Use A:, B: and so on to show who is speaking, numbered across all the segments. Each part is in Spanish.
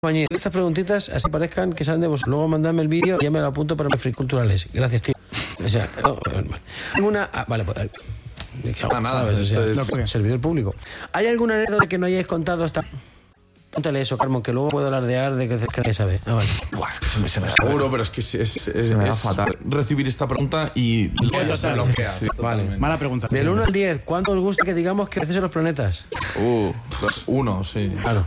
A: Mañana. Estas preguntitas así parezcan que salen de vos. Luego mandadme el vídeo y ya me lo apunto para los free culturales. Gracias, tío. O sea, una... vale, pues...
B: nada,
A: ¿sabes?
B: O sea,
A: servidor público. ¿Hay alguna anécdota que no hayáis contado hasta...? Cuéntale eso, Carmen, que luego puedo alardear de que nadie sabe. Vale.
B: Seguro, pero es que es fatal recibir esta pregunta y luego se bloquea.
A: Vale.
C: Mala pregunta.
A: Del 1 al 10, ¿cuánto os gusta que digamos que veces en los planetas?
B: 1, sí.
A: Claro.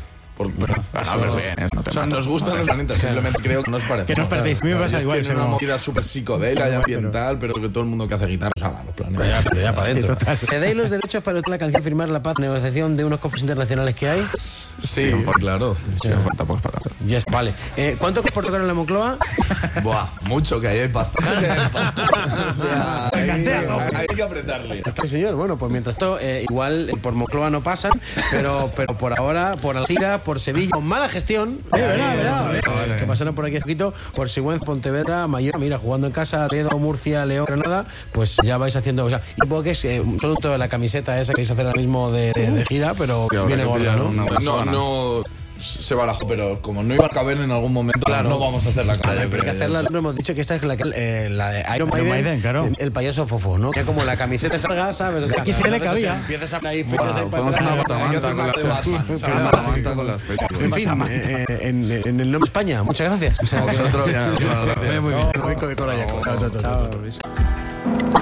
B: O sea, nos gustan los planetas, simplemente creo que nos parece.
C: Que no os perdéis. A mí me pasa igual.
B: Es una movida súper psicodélica y ambiental, pero que todo el mundo que hace guitarra sabe los planetas.
A: Ya para adentro. ¿Cedéis los derechos para usar la canción Firmar la Paz, negociación de unos conflictos internacionales que hay?
B: Sí, claro.
A: Ya está, vale. ¿Cuánto por tocar en la Moncloa?
B: Buah, mucho que hay bastante. O sea, hay que apretarle.
A: Sí, señor. Bueno, pues mientras todo, igual por Moncloa no pasan, pero por ahora, por Alcira, por Sevilla, con mala gestión, que pasaron por aquí un poquito, por Sigüenza, Pontevedra, Mallorca, mira, jugando en casa, Toledo, Murcia, León, Granada, pues ya vais haciendo, o sea, y supongo que es un producto de la camiseta esa que vais a hacer ahora mismo de gira, pero viene gorda, ¿no?
B: No se barajó, pero como no iba a caber en algún momento,
A: claro,
B: no vamos a hacer la calle.
A: Pero hay que hacerla, no hemos dicho que esta es la de Iron Maiden,
C: claro.
A: El payaso fofo, ¿no? Ya como la camiseta salga, ¿sabes? O sea,
C: aquí sí le cabía.
A: Empiezas a ahí fechas ahí para
D: con las fechas.
A: en fin, en el nombre España, muchas gracias.
B: Vosotros,
A: muy bien. Chao.